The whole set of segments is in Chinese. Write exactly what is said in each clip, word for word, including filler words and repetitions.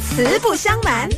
实不相瞒。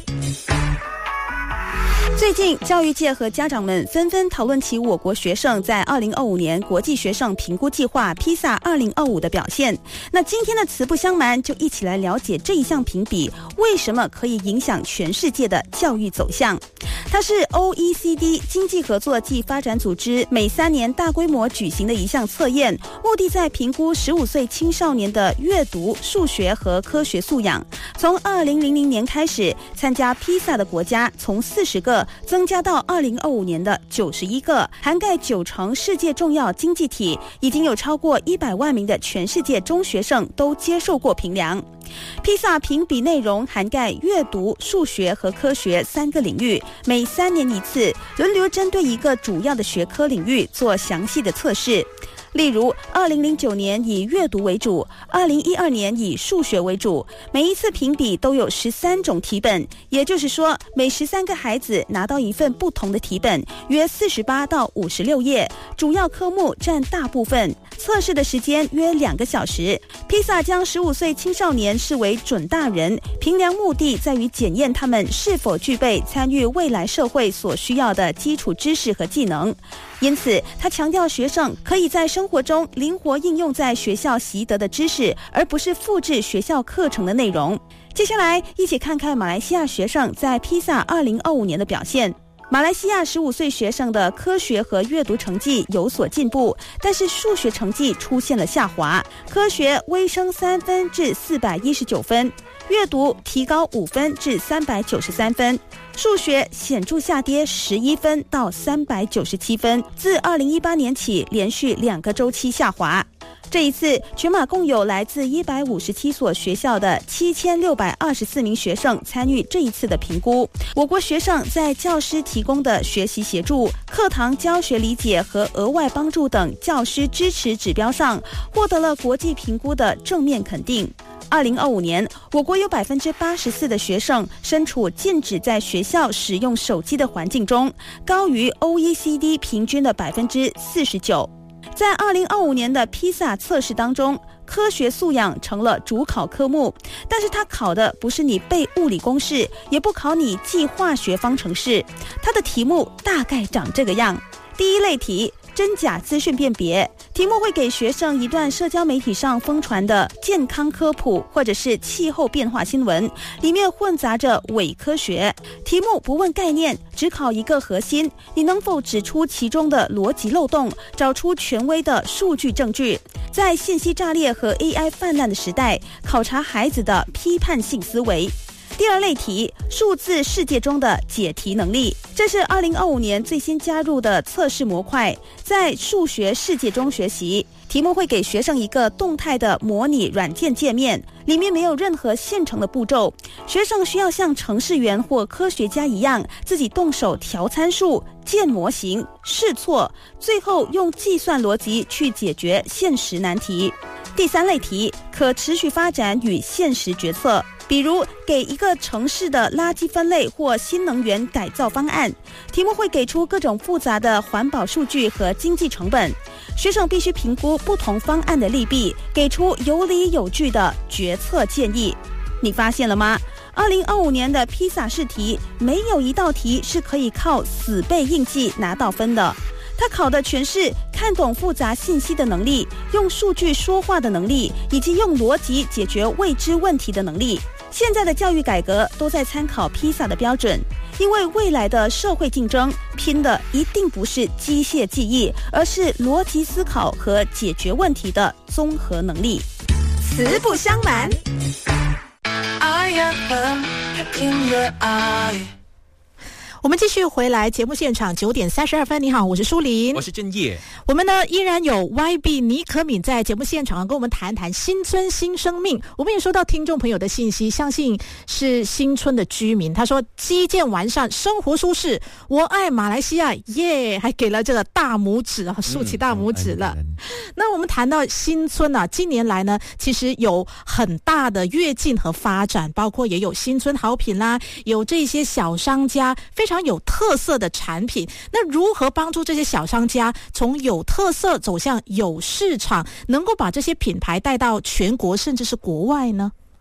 最近教育界和家长们纷纷讨论起我国学生在二零二五年国际学生评估计划 P I S A 二零二五的表现。那今天的词不相瞒，就一起来了解这一项评比为什么可以影响全世界的教育走向。它是 O E C D 经济合作暨发展组织每三年大规模举行的一项测验，目的在评估十五岁青少年的阅读、数学和科学素养。从二零零零年开始，参加 P I S A 的国家从四十个增加到二零二五年的九十一个，涵盖九成世界重要经济体，已经有超过一百万名的全世界中学生都接受过评量。P I S A 评比内容涵盖阅读、数学和科学三个领域，每三年一次，轮流针对一个主要的学科领域做详细的测试。例如二零零九年以阅读为主，二零一二年以数学为主，每一次评比都有十三种题本，也就是说每十三个孩子拿到一份不同的题本，约四十八到五十六页，主要科目占大部分，测试的时间约两个小时。 P I S A 将十五岁青少年视为准大人，评量目的在于检验他们是否具备参与未来社会所需要的基础知识和技能。因此他强调学生可以在生活中灵活应用在学校习得的知识，而不是复制学校课程的内容。接下来一起看看马来西亚学生在 P I S A 二零二五年的表现。马来西亚十五岁学生的科学和阅读成绩有所进步，但是数学成绩出现了下滑，科学微升三分至四百一十九分，阅读提高五分至三百九十三分，数学显著下跌十一分到三百九十七分，自二零一八年起连续两个周期下滑。这一次全马共有来自一百五十七所学校的七千六百二十四名学生参与这一次的评估。我国学生在教师提供的学习协助、课堂教学理解和额外帮助等教师支持指标上获得了国际评估的正面肯定。二零二五年，我国有百分之八十四的学生身处禁止在学校使用手机的环境中，高于 O E C D 平均的百分之四十九。在二零二五年的 P I S A 测试当中，科学素养成了主考科目，但是它考的不是你背物理公式，也不考你记化学方程式，它的题目大概长这个样。第一类题，真假资讯辨别，题目会给学生一段社交媒体上疯传的健康科普或者是气候变化新闻，里面混杂着伪科学。题目不问概念，只考一个核心，你能否指出其中的逻辑漏洞，找出权威的数据证据。在信息炸裂和 A I 泛滥的时代，考察孩子的批判性思维。第二类题，数字世界中的解题能力，这是二零二五年最新加入的测试模块，在数学世界中学习。题目会给学生一个动态的模拟软件界面，里面没有任何现成的步骤，学生需要像程式员或科学家一样，自己动手调参数、建模型、试错，最后用计算逻辑去解决现实难题。第三类题，可持续发展与现实决策，比如给一个城市的垃圾分类或新能源改造方案，题目会给出各种复杂的环保数据和经济成本，学生必须评估不同方案的利弊，给出有理有据的决策建议。你发现了吗？二零二五年的 P I S A 试题没有一道题是可以靠死背硬记拿到分的，它考的全是看懂复杂信息的能力，用数据说话的能力，以及用逻辑解决未知问题的能力。现在的教育改革都在参考 P I S A 的标准，因为未来的社会竞争拼的一定不是机械记忆，而是逻辑思考和解决问题的综合能力。 实不相瞒。I am in your eye。 我们继续回来节目现场，九点三十二分。你好，我是舒琳， 我是郑业。 我们呢依然有 Y B 倪可敏在节目现场跟我们谈谈新村新生命。我们也收到听众朋友的信息，相信是新村的居民，他说基建完善，生活舒适，我爱马来西亚，耶、yeah! 还给了这个大拇指啊，竖起大拇指了。嗯嗯嗯、那我们谈到新村啊，近年来呢其实有很大的跃进和发展，包括也有新村好品啦，有这些小商家非常非常有特色的产品。那如何帮助这些小商家从有特色走向有市场，能够把这些品牌带到全国甚至是国外呢？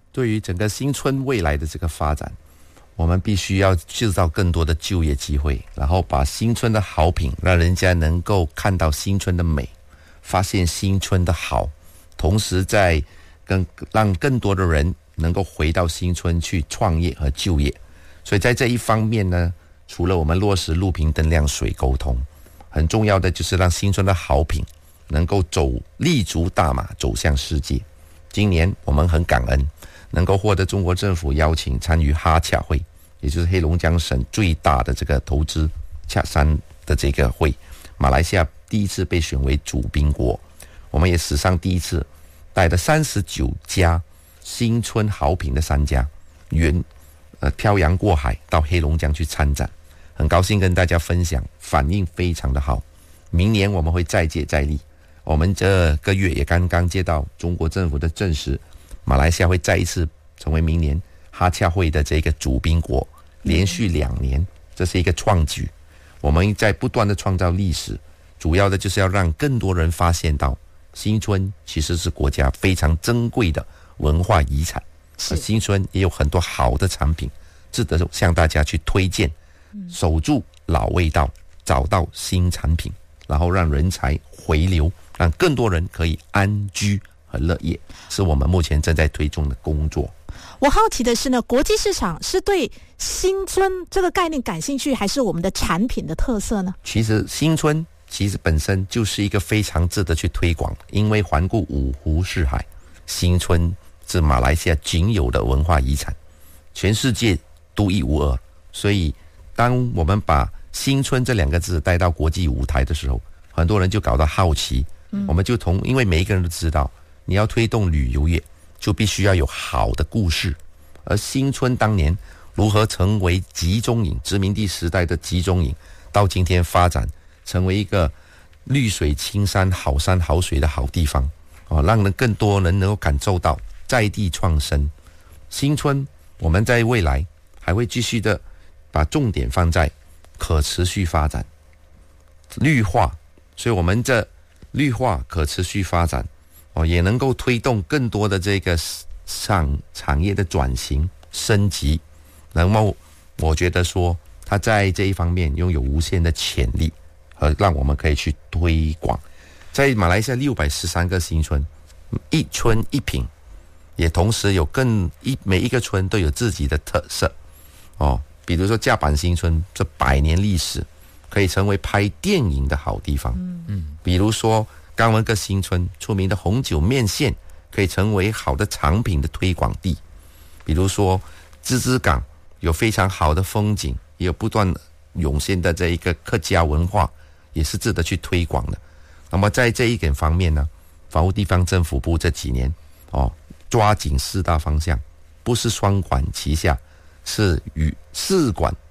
对于整个新村未来的这个发展，我们必须要制造更多的就业机会，然后把新村的好品让人家能够看到新村的美，发现新村的好，同时在跟让更多的人能够回到新村去创业和就业。所以在这一方面呢，除了我们落实路平灯亮水沟通，很重要的就是让新村的好品能够走立足大马走向世界。今年我们很感恩能够获得中国政府邀请参与哈洽会，也就是黑龙江省最大的这个投资洽商的这个会，马来西亚第一次被选为主宾国，我们也史上第一次带了三十九家新村好品的商家远呃漂洋过海到黑龙江去参展，很高兴跟大家分享，反应非常的好。明年我们会再接再厉，我们这个月也刚刚接到中国政府的证实，马来西亚会再一次成为明年哈洽会的这个主宾国，连续两年，这是一个创举。我们在不断的创造历史，主要的就是要让更多人发现到新村其实是国家非常珍贵的文化遗产，而新村也有很多好的产品值得向大家去推荐。守住老味道，找到新产品，然后让人才回流，让更多人可以安居和乐业，是我们目前正在推动的工作。 我好奇的是呢，国际市场是对新村这个概念感兴趣，还是我们的产品的特色呢？ 其实新村其实本身就是一个非常值得去推广，因为环顾五湖四海，新村是马来西亚仅有的文化遗产，全世界独一无二。所以当我们把新村这两个字带到国际舞台的时候，很多人就搞到好奇。嗯、我们就从因为每一个人都知道，你要推动旅游业就必须要有好的故事，而新村当年如何成为集中营，殖民地时代的集中营，到今天发展成为一个绿水青山好山好水的好地方、哦、让人更多人能够感受到在地创生。新村我们在未来还会继续的把重点放在可持续发展绿化，所以我们这绿化可持续发展、哦、也能够推动更多的这个产产业的转型升级，然后我觉得说它在这一方面拥有无限的潜力和让我们可以去推广。在马来西亚六百十三个新村，一村一品，也同时有更一每一个村都有自己的特色哦。比如说架板新村，这百年历史可以成为拍电影的好地方。嗯，比如说冈文个新村出名的红酒面线，可以成为好的产品的推广地。比如说芝芝港有非常好的风景，也有不断涌现的这一个客家文化，也是值得去推广的。那么在这一点方面呢，房屋地方政府部这几年哦，抓紧四大方向，不是双管齐下，是与四管